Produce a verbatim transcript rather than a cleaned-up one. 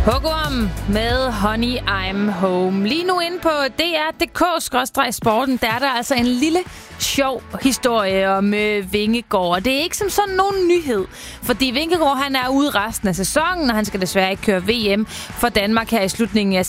Hugorm med Honey I'm Home. Lige nu inde på D R punktum d k skråstreg sporten, der er der altså en lille sjov historie om øh, Vingegaard. Og det er ikke som sådan nogen nyhed, fordi Vingegaard han er ude resten af sæsonen, og han skal desværre ikke køre V M for Danmark her i slutningen af